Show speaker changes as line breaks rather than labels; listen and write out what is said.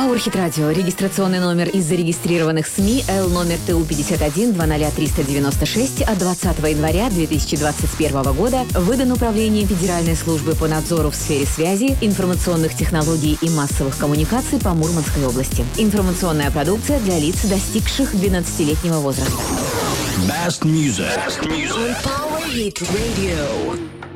Powerhit Radio. Регистрационный номер из зарегистрированных СМИ Л номер ТУ 51 20396 от 20 января 2021 года выдан Управлением Федеральной службы по надзору в сфере связи, информационных технологий и массовых коммуникаций по Мурманской области. Информационная продукция для лиц, достигших 12-летнего возраста.
Best music. Best music.
On Powerhit Radio.